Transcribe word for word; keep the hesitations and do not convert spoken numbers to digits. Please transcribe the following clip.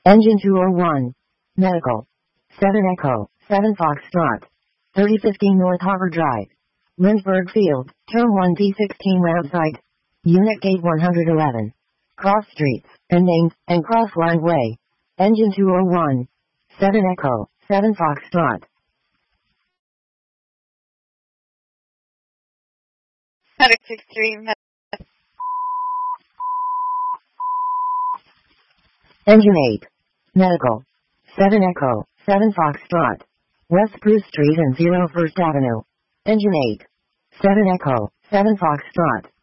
Engine two oh one. Medical. seven Echo, seven Foxtrot. thirty fifteen North Harbor Drive. Lynchburg Field, Turn one D sixteen route site. Unit Gate one hundred eleven. Cross streets, and named, and cross line way. Engine two oh one. seven Echo, seven Foxtrot. Medic six three. Engine eight. Medical. seven Echo, seven Foxtrot. West Spruce Street and zero First Avenue. Engine eight. seven Echo, seven Foxtrot.